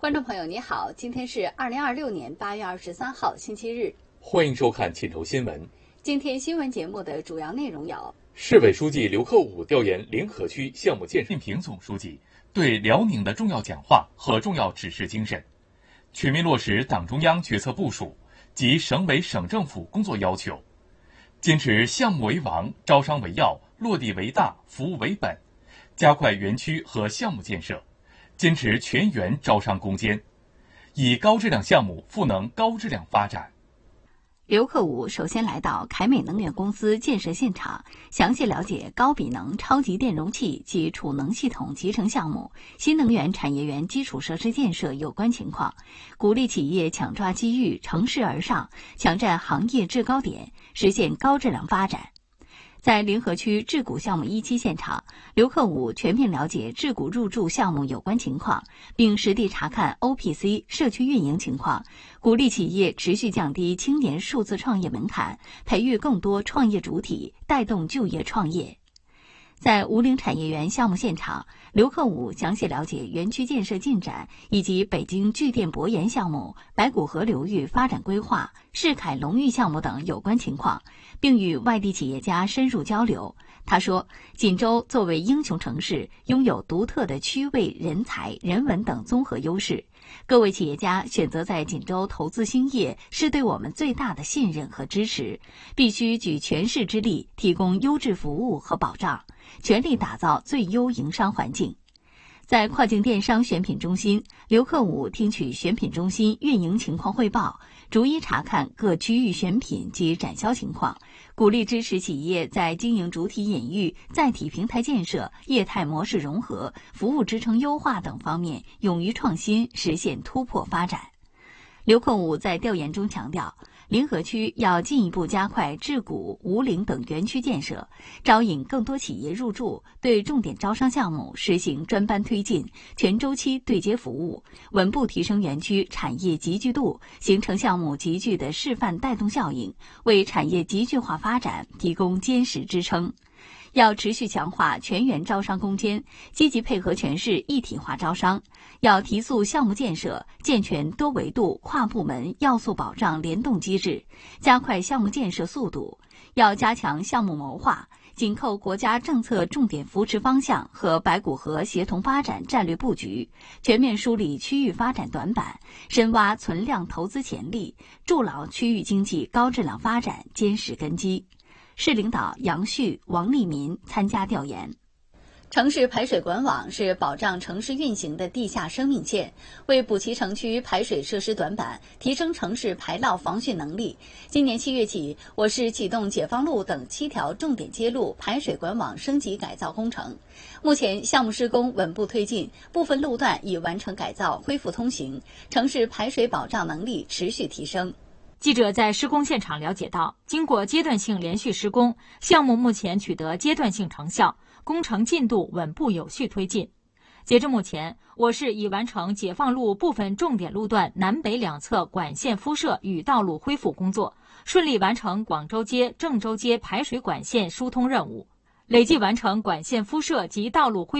观众朋友你好，今天是2026年8月23号星期日， 欢迎收看锦州新闻。 今天新闻节目的主要内容有： 市委书记刘克武调研临河区项目建设，习近平总书记对辽宁的重要讲话和重要指示精神，全面落实党中央决策部署及省委省政府工作要求，坚持项目为王、招商为要、落地为大、服务为本，加快园区和项目建设，坚持全员招商攻坚，以高质量项目赋能高质量发展。 刘克武首先来到凯美能源公司建设现场，详细了解高比能超级电容器及储能系统集成项目、新能源产业园基础设施建设有关情况，鼓励企业抢抓机遇，乘势而上，抢占行业制高点，实现高质量发展。在临河区治股项目1期现场，刘克武全面了解治股入驻项目有关情况，并实地查看 OPC 社区运营情况，鼓励企业持续降低青年数字创业门槛，培育更多创业主体，带动就业创业。在吴岭产业园项目现场，刘克武详细了解园区建设进展以及北京聚电博研项目、白骨河流域发展规划、世凯龙域项目等有关情况，并与外地企业家深入交流。他说，锦州作为英雄城市，拥有独特的区位、人才、人文等综合优势。各位企业家选择在锦州投资兴业，是对我们最大的信任和支持，必须举全市之力提供优质服务和保障，全力打造最优营商环境。在跨境电商选品中心，刘克武听取选品中心运营情况汇报，逐一查看各区域选品及展销情况，鼓励支持企业在经营主体隐喻、载体平台建设、业态模式融合、服务支撑优化等方面勇于创新，实现突破发展。刘克武在调研中强调，临河区要进一步加快治股、吴岭等园区建设，招引更多企业入驻，对重点招商项目实行专班推进、全周期对接服务，稳步提升园区产业集聚度，形成项目集聚的示范带动效应，为产业集聚化发展提供坚实支撑。要持续强化全员招商攻坚，积极配合全市一体化招商，要提速项目建设，健全多维度、跨部门要素保障联动机制，加快项目建设速度，要加强项目谋划，紧扣国家政策重点扶持方向和白骨河协同发展战略布局，全面梳理区域发展短板，深挖存量投资潜力，筑牢区域经济高质量发展坚实根基。市领导杨旭、王立民参加调研。城市排水管网是保障城市运行的地下生命线，为补齐城区排水设施短板，提升城市排涝防汛能力。今年7月起，我市启动解放路等7条重点街路排水管网升级改造工程。目前项目施工稳步推进，部分路段已完成改造，恢复通行，城市排水保障能力持续提升。 记者在施工现场了解到，经过阶段性连续施工，项目目前取得阶段性成效，工程进度稳步有序推进。截至目前，我市已完成解放路部分重点路段南北两侧管线敷设与道路恢复工作，顺利完成广州街、郑州街排水管线疏通任务，累计完成管线敷设及道路恢复